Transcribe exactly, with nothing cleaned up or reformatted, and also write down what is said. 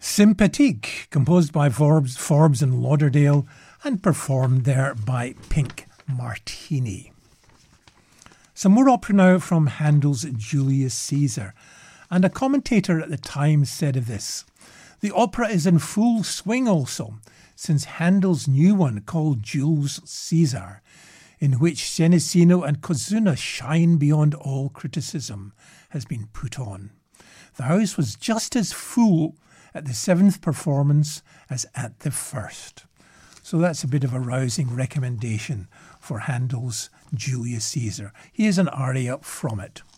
Sympathique, composed by Forbes, Forbes and Lauderdale and performed there by Pink Martini. Some more opera now from Handel's Julius Caesar. And a commentator at the time said of this, "The opera is in full swing also, since Handel's new one called Jules Caesar, in which Senesino and Kozuna shine beyond all criticism, has been put on. The house was just as full at the seventh performance as at the first." So that's a bit of a rousing recommendation for Handel's Julius Caesar. Here's an aria from it.